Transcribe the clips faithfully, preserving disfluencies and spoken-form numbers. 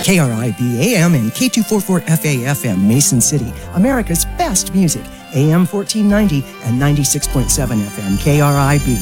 K R I B A M and K two forty-four F A F M, Mason City, America's best music, A M fourteen ninety and ninety-six point seven F M, K R I B.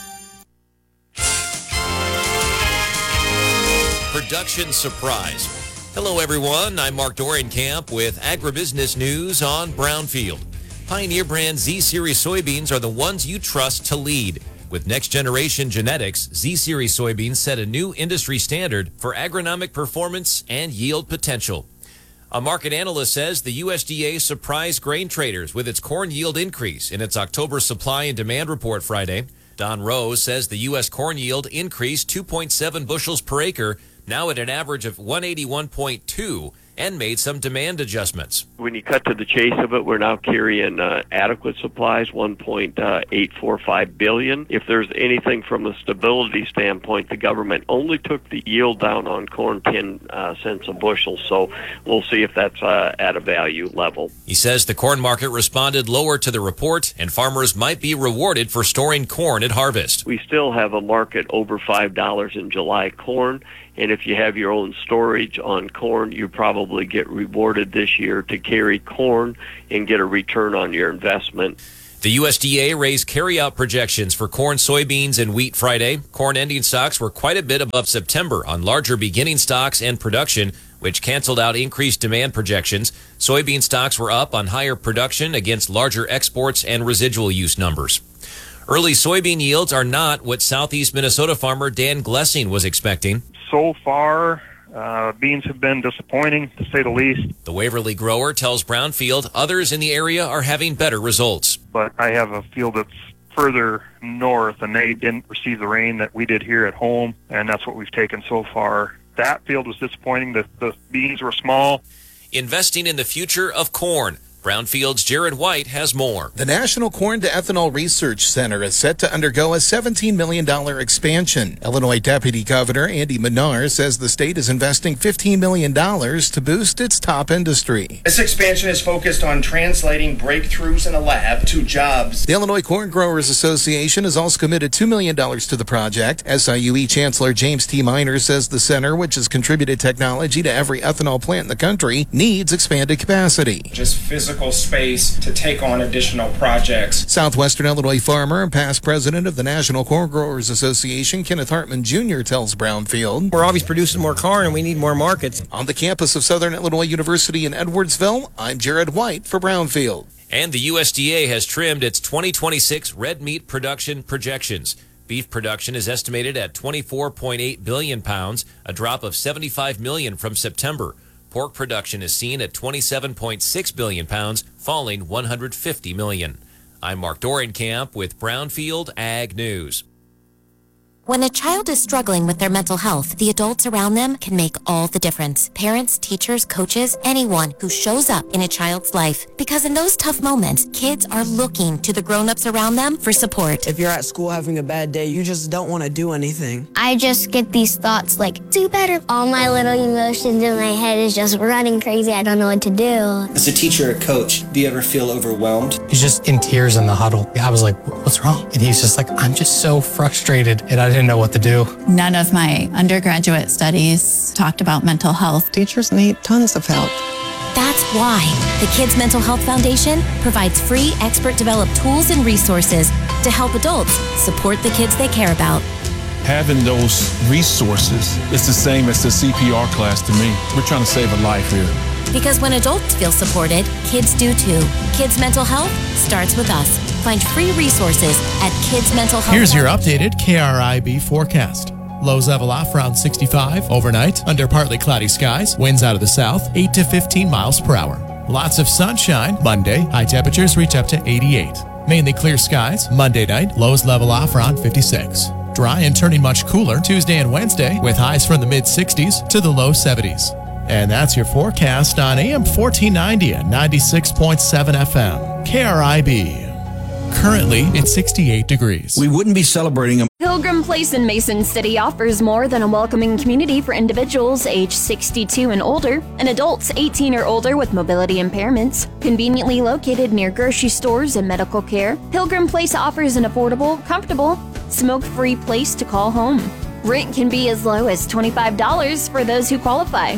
Production surprise. Hello, everyone. I'm Mark Dorenkamp with Agribusiness News on Brownfield. Pioneer brand Z-Series soybeans are the ones you trust to lead. With next-generation genetics, Z-Series soybeans set a new industry standard for agronomic performance and yield potential. A market analyst says the U S D A surprised grain traders with its corn yield increase in its October supply and demand report Friday. Don Rose says the U S corn yield increased two point seven bushels per acre, now at an average of one eighty-one point two, and made some demand adjustments. When you cut to the chase of it, we're now carrying uh, adequate supplies, one point eight four five billion. If there's anything from a stability standpoint, the government only took the yield down on corn ten uh, cents a bushel, so we'll see if that's uh, at a value level. He says the corn market responded lower to the report, and farmers might be rewarded for storing corn at harvest. We still have a market over five dollars in July corn, and if you have your own storage on corn, you probably get rewarded this year to carry corn and get a return on your investment. The U S D A raised carryout projections for corn, soybeans, and wheat Friday. Corn ending stocks were quite a bit above September on larger beginning stocks and production, which canceled out increased demand projections. Soybean stocks were up on higher production against larger exports and residual use numbers. Early soybean yields are not what Southeast Minnesota farmer Dan Glessing was expecting. So far, uh, beans have been disappointing, to say the least. The Waverly grower tells Brownfield others in the area are having better results. But I have a field that's further north, and they didn't receive the rain that we did here at home, and that's what we've taken so far. That field was disappointing. The, the beans were small. Investing in the future of corn. Brownfield's Jared White has more. The National Corn to Ethanol Research Center is set to undergo a seventeen million dollars expansion. Illinois Deputy Governor Andy Menard says the state is investing fifteen million dollars to boost its top industry. This expansion is focused on translating breakthroughs in a lab to jobs. The Illinois Corn Growers Association has also committed two million dollars to the project. S I U E Chancellor James T. Miner says the center, which has contributed technology to every ethanol plant in the country, needs expanded capacity. Just physical space to take on additional projects. Southwestern Illinois farmer and past president of the National Corn Growers Association, Kenneth Hartman Junior tells Brownfield, we're always producing more corn and we need more markets. On the campus of Southern Illinois University in Edwardsville, I'm Jared White for Brownfield. And the U S D A has trimmed its twenty twenty-six red meat production projections. Beef production is estimated at twenty-four point eight billion pounds, a drop of seventy-five million from September. Pork production is seen at twenty-seven point six billion pounds, falling one hundred fifty million. I'm Mark Dorenkamp with Brownfield Ag News. When a child is struggling with their mental health, the adults around them can make all the difference. Parents, teachers, coaches, anyone who shows up in a child's life. Because in those tough moments, kids are looking to the grown-ups around them for support. If you're at school having a bad day, you just don't want to do anything. I just get these thoughts like, do better. All my little emotions in my head is just running crazy. I don't know what to do. As a teacher or coach, do you ever feel overwhelmed? He's just in tears in the huddle. I was like, what's wrong? And he's just like, I'm just so frustrated. And I didn't know what to do. None of my undergraduate studies talked about mental health. Teachers need tons of help. That's why the Kids Mental Health Foundation provides free expert-developed tools and resources to help adults support the kids they care about. Having those resources is the same as the C P R class to me. We're trying to save a life here. Because when adults feel supported, kids do too. Kids Mental Health starts with us. Find free resources at Kids Mental Health. Here's your updated K R I B forecast. Lows level off around sixty-five overnight, under partly cloudy skies, winds out of the south, eight to fifteen miles per hour. Lots of sunshine Monday, high temperatures reach up to eighty-eight. Mainly clear skies Monday night, lows level off around fifty-six. Dry and turning much cooler Tuesday and Wednesday, with highs from the mid sixties to the low seventies. And that's your forecast on A M fourteen ninety and ninety-six point seven F M. K R I B. Currently, it's sixty-eight degrees. We wouldn't be celebrating a Pilgrim Place in Mason City offers more than a welcoming community for individuals age sixty-two and older and adults eighteen or older with mobility impairments. Conveniently located near grocery stores and medical care, Pilgrim Place offers an affordable, comfortable, smoke-free place to call home. Rent can be as low as twenty-five dollars for those who qualify.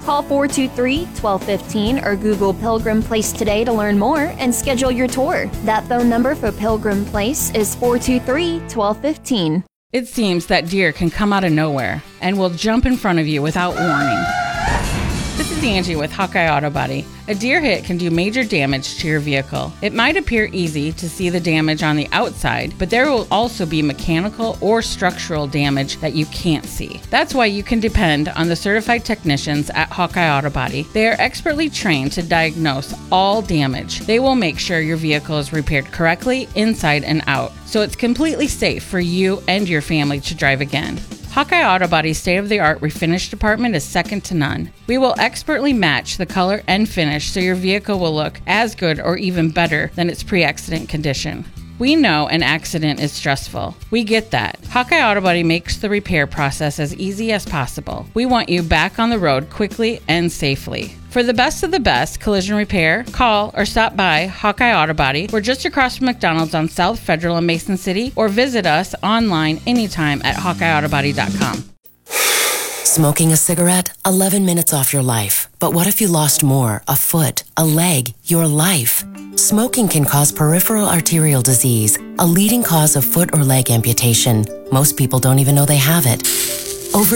Call four two three, one two one five or Google Pilgrim Place today to learn more and schedule your tour. That phone number for Pilgrim Place is four two three, one two one five. It seems that deer can come out of nowhere and will jump in front of you without warning. This is Angie with Hawkeye Auto Body. A deer hit can do major damage to your vehicle. It might appear easy to see the damage on the outside, but there will also be mechanical or structural damage that you can't see. That's why you can depend on the certified technicians at Hawkeye Auto Body. They are expertly trained to diagnose all damage. They will make sure your vehicle is repaired correctly inside and out, so it's completely safe for you and your family to drive again. Hawkeye Auto Body's state-of-the-art refinish department is second to none. We will expertly match the color and finish so your vehicle will look as good or even better than its pre-accident condition. We know an accident is stressful. We get that. Hawkeye Auto Body makes the repair process as easy as possible. We want you back on the road quickly and safely. For the best of the best collision repair, call or stop by Hawkeye Auto Body. We're just across from McDonald's on South Federal in Mason City, or visit us online anytime at hawkeye auto body dot com. Smoking a cigarette? eleven minutes off your life. But what if you lost more? A foot, a leg, your life? Smoking can cause peripheral arterial disease, a leading cause of foot or leg amputation. Most people don't even know they have it.